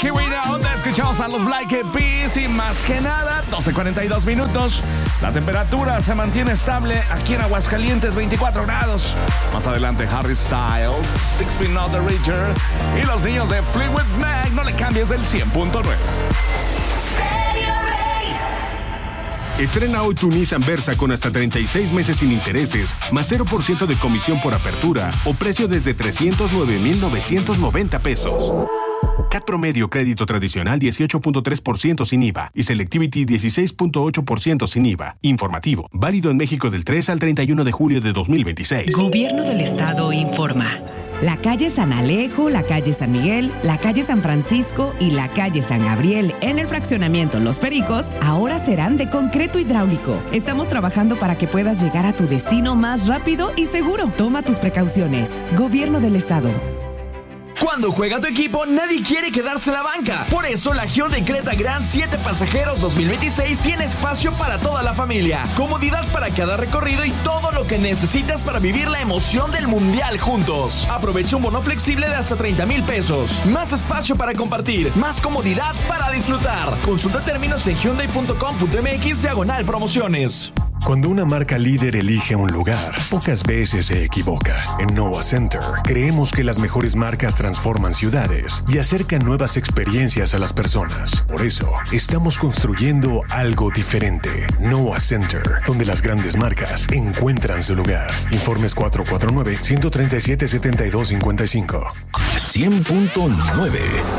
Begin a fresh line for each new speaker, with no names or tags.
Here We Know. Escuchamos a los Black Eyed Peas y más que nada, 12:42 minutos. La temperatura se mantiene estable aquí en Aguascalientes, 24 grados. Más adelante, Harry Styles, Six Feet Not the Richer y los niños de Fleetwood Mac. No le cambies del 100.9.
Estrena hoy tu Nissan Versa con hasta 36 meses sin intereses, más 0% de comisión por apertura o precio desde 309,990 pesos. CAT promedio crédito tradicional 18.3% sin IVA y Selectivity 16.8% sin IVA. Informativo, válido en México del 3 al 31 de julio de 2026.
Gobierno del Estado informa. La calle San Alejo, la calle San Miguel, la calle San Francisco y la calle San Gabriel en el fraccionamiento Los Pericos ahora serán de concreto hidráulico. Estamos trabajando para que puedas llegar a tu destino más rápido y seguro. Toma tus precauciones. Gobierno del Estado.
Cuando juega tu equipo, nadie quiere quedarse en la banca. Por eso, la Hyundai Creta Grand 7 pasajeros 2026 tiene espacio para toda la familia, comodidad para cada recorrido y todo lo que necesitas para vivir la emoción del Mundial juntos. Aprovecha un bono flexible de hasta 30,000 pesos. Más espacio para compartir, más comodidad para disfrutar. Consulta términos en hyundai.com.mx/promociones.
Cuando una marca líder elige un lugar, pocas veces se equivoca. En Noah Center, creemos que las mejores marcas transforman ciudades y acercan nuevas experiencias a las personas. Por eso, estamos construyendo algo diferente. Noah Center, donde las grandes marcas encuentran su lugar. Informes 449-137-7255.
100.9